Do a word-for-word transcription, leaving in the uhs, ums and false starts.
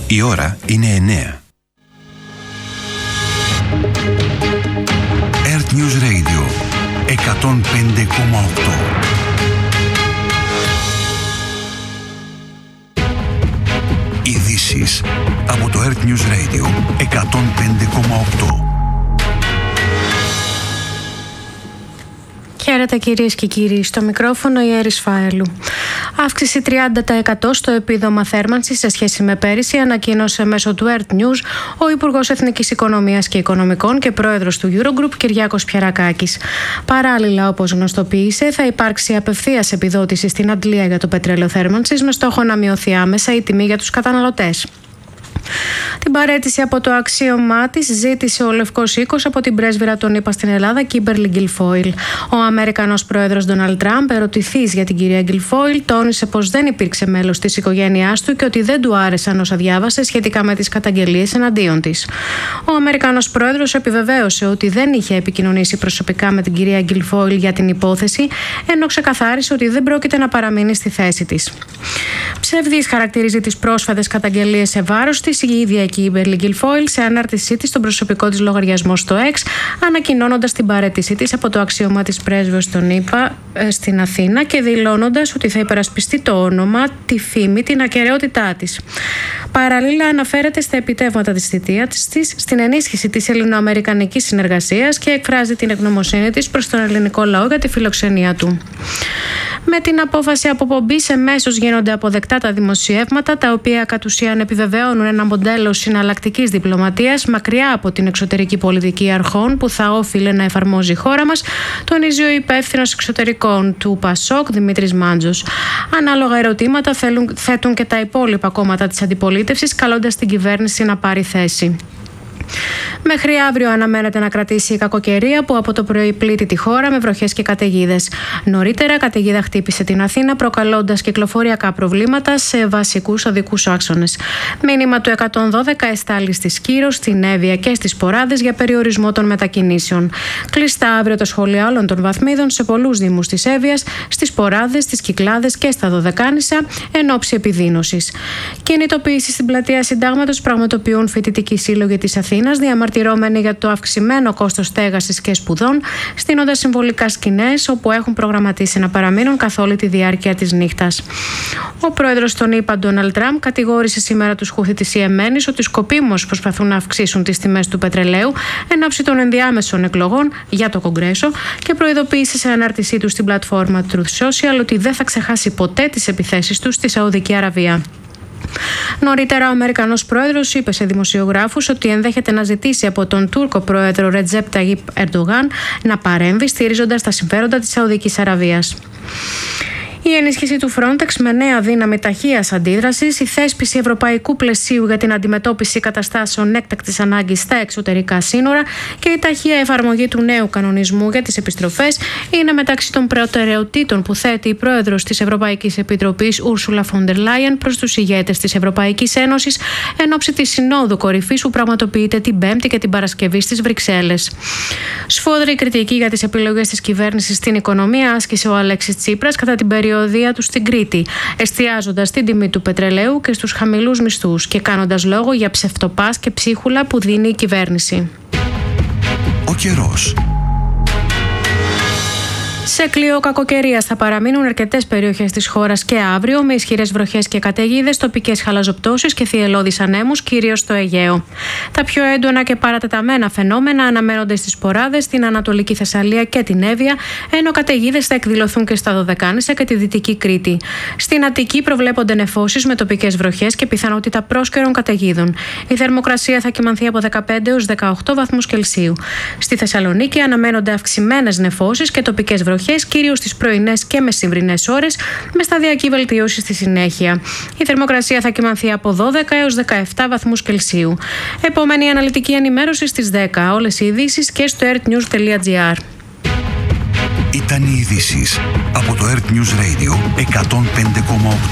Η ώρα είναι εννέα. Earth News Radio εκατόν πέντε κόμμα οκτώ. Ειδήσεις από το Earth News Radio εκατόν πέντε κόμμα οκτώ. Χαίρετε κυρίες και κύριοι, στο μικρόφωνο η Έρης Φάελου. Αύξηση τριάντα τοις εκατό στο επίδομα θέρμανσης σε σχέση με πέρυσι, ανακοίνωσε μέσω του Earth News ο Υπουργός Εθνικής Οικονομίας και Οικονομικών και Πρόεδρος του Eurogroup, Κυριάκος Πιερακάκης. Παράλληλα, όπως γνωστοποίησε, θα υπάρξει απευθείας επιδότηση στην Αντλία για το πετρέλαιο θέρμανσης, με στόχο να μειωθεί άμεσα η τιμή για τους καταναλωτές. Την παραίτηση από το αξίωμά της ζήτησε ο Λευκός Οίκος από την πρέσβυρα των ΗΠΑ στην Ελλάδα, Κίμπερλι Γκιλφόιλ. Ο Αμερικανός πρόεδρος Ντόναλντ Τραμπ, ερωτηθής για την κυρία Γκιλφόιλ, τόνισε πως δεν υπήρξε μέλος της οικογένειάς του και ότι δεν του άρεσαν όσα διάβασε σχετικά με τις καταγγελίες εναντίον της. Ο Αμερικανός πρόεδρος επιβεβαίωσε ότι δεν είχε επικοινωνήσει προσωπικά με την κυρία Γκιλφόιλ για την υπόθεση, ενώ ξεκαθάρισε ότι δεν πρόκειται να παραμείνει στη θέση της. Ψευδής χαρακτηρίζει τις πρόσφατες καταγγελίες σε βάρος της η ίδια η Κίμπερλι Γκιλφόιλ σε ανάρτησή της στον προσωπικό της λογαριασμό στο X, ανακοινώνοντας την παραίτησή της από το αξίωμα της πρέσβεως των ΗΠΑ στην Αθήνα και δηλώνοντας ότι θα υπερασπιστεί το όνομα, τη φήμη, την ακεραιότητά της. Παραλλήλα αναφέρεται στα επιτεύγματα της θητείας της, στην ενίσχυση της ελληνοαμερικανικής συνεργασίας και εκφράζει την ευγνωμοσύνη της προς τον ελληνικό λαό για τη φιλοξενία του. Με την απόφαση αποπομπής εμέσως γίνονται αποδεκτά τα δημοσιεύματα, τα οποία κατ' ουσίαν επιβεβαιώνουν ένα μοντέλο συναλλακτικής διπλωματίας μακριά από την εξωτερική πολιτική αρχών που θα όφιλε να εφαρμόζει η χώρα μας, τονίζει ο υπεύθυνος εξωτερικών του Πασόκ, Δημήτρης Μάντζος. Ανάλογα ερωτήματα θέλουν, θέτουν και τα υπόλοιπα κόμματα της αντιπολίτευσης, καλώντας την κυβέρνηση να πάρει θέση. Μέχρι αύριο αναμένεται να κρατήσει η κακοκαιρία που από το πρωί πλήττει τη χώρα με βροχές και καταιγίδες. Νωρίτερα, καταιγίδα χτύπησε την Αθήνα, προκαλώντας κυκλοφοριακά προβλήματα σε βασικούς οδικούς άξονες. Μήνυμα του εκατόν δώδεκα εστάλει στη Σκύρο, στην Εύβοια και στις Ποράδες για περιορισμό των μετακινήσεων. Κλειστά αύριο τα σχολεία όλων των βαθμίδων σε πολλούς δήμους της Εύβοιας, στις Ποράδες, στις Κυκλάδες και στα Δωδεκάνησα εν ώψη επιδείνωσης. Κινητοποίηση στην πλατεία Συντάγματος πραγματοποιούν φοιτητικοί σύλλογοι της Αθήνας, διαμαρτυρώμενοι για το αυξημένο κόστος στέγασης και σπουδών, στείνοντας συμβολικά σκηνές όπου έχουν προγραμματίσει να παραμείνουν καθ' όλη τη διάρκεια της νύχτας. Ο πρόεδρος των ΗΠΑ, Ντόναλντ Τραμπ, κατηγόρησε σήμερα τους Χούθι της Ιεμένης ότι σκοπίμως προσπαθούν να αυξήσουν τις τιμές του πετρελαίου εν ώψη των ενδιάμεσων εκλογών για το Κογκρέσο και προειδοποίησε σε ανάρτησή του στην πλατφόρμα Truth Social ότι δεν θα ξεχάσει ποτέ τις επιθέσεις του στη Σαουδική Αραβία. Νωρίτερα, ο Αμερικανός πρόεδρος είπε σε δημοσιογράφους ότι ενδέχεται να ζητήσει από τον Τούρκο πρόεδρο Ρετζέπ Ταγίπ Ερντογάν να παρέμβει στηρίζοντας τα συμφέροντα της Σαουδικής Αραβίας. Η ενίσχυση του Frontex με νέα δύναμη ταχείας αντίδρασης, η θέσπιση ευρωπαϊκού πλαισίου για την αντιμετώπιση καταστάσεων έκτακτης ανάγκης στα εξωτερικά σύνορα και η ταχεία εφαρμογή του νέου κανονισμού για τις επιστροφές είναι μεταξύ των προτεραιοτήτων που θέτει η πρόεδρος της Ευρωπαϊκής Επιτροπής Ούρσουλα φον ντερ Λάιεν προς τους ηγέτες της Ευρωπαϊκής Ένωσης εν ώψη της Συνόδου Κορυφής που πραγματοποιείται την Πέμπτη και την Παρασκευή στις Βρυξέλλες. Σφόδρη κριτική για τις επιλογές της κυβέρνησης στην οικονομία άσκησε ο Αλέξης Τσίπρας κατά την περίοδο του στην Κρήτη, εστιάζοντας στην τιμή του πετρελαίου και στους χαμηλούς μισθούς και κάνοντας λόγο για ψευτοπάς και ψίχουλα που δίνει η κυβέρνηση. Ο καιρός. Σε κλειό κακοκαιρίας θα παραμείνουν αρκετές περιοχές της χώρας και αύριο, με ισχυρές βροχές και καταιγίδες, τοπικές χαλαζοπτώσεις και θυελλώδεις ανέμους, κυρίως στο Αιγαίο. Τα πιο έντονα και παρατεταμένα φαινόμενα αναμένονται στις Ποράδες, στην Ανατολική Θεσσαλία και την Εύβοια, ενώ καταιγίδες θα εκδηλωθούν και στα Δωδεκάνησα και τη Δυτική Κρήτη. Στην Αττική προβλέπονται νεφώσεις με τοπικές βροχές και πιθανότητα πρόσκαιρων καταιγίδων. Η θερμοκρασία θα κυμανθεί από δεκαπέντε έως δεκαοκτώ βαθμούς Κελσίου. Στη Θεσσαλονίκη αναμένονται αυξημένες νεφώσεις και τοπικές βροχές, κυρίως στις πρωινές και μεσημβρινές ώρες, με σταδιακή βελτίωση στη συνέχεια. Η θερμοκρασία θα κυμανθεί από δώδεκα έως δεκαεπτά βαθμούς Κελσίου. Επόμενη αναλυτική ενημέρωση στις δέκα. Όλες οι ειδήσεις και στο earthnews τελεία gr. Ήταν οι ειδήσεις από το Earth News Radio εκατόν πέντε κόμμα οκτώ.